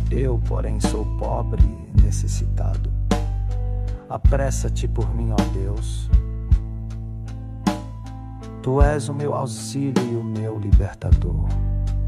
Eu, porém, sou pobre e necessitado. Apressa-te por mim, ó Deus. Tu és o meu auxílio e o meu libertador.